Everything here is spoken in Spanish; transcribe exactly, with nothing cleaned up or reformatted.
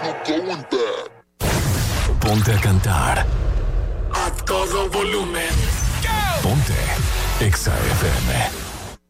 no going back. Ponte a cantar. A todo volumen. Ponte Exa F M.